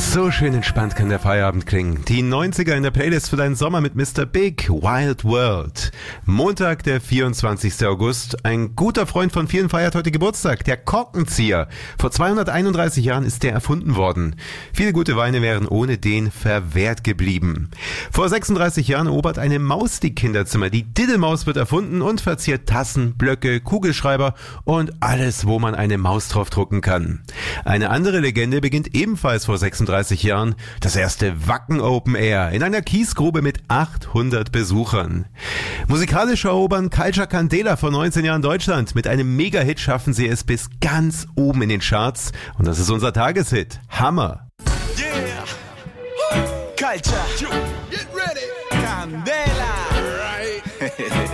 So schön entspannt kann der Feierabend klingen. Die 90er in der Playlist für deinen Sommer mit Mr. Big, Wild World. Montag, der 24. August. Ein guter Freund von vielen feiert heute Geburtstag, der Korkenzieher. Vor 231 Jahren ist der erfunden worden. Viele gute Weine wären ohne den verwehrt geblieben. Vor 36 Jahren erobert eine Maus die Kinderzimmer. Die Diddelmaus wird erfunden und verziert Tassen, Blöcke, Kugelschreiber und alles, wo man eine Maus drauf drucken kann. Eine andere Legende beginnt ebenfalls vor 36 Jahren, das erste Wacken Open Air in einer Kiesgrube mit 800 Besuchern. Musikalisch erobern Culture Candela vor 19 Jahren Deutschland. Mit einem Mega-Hit schaffen sie es bis ganz oben in den Charts. Und das ist unser Tageshit. Hammer! Yeah! Culture! Get ready! Candela! Right!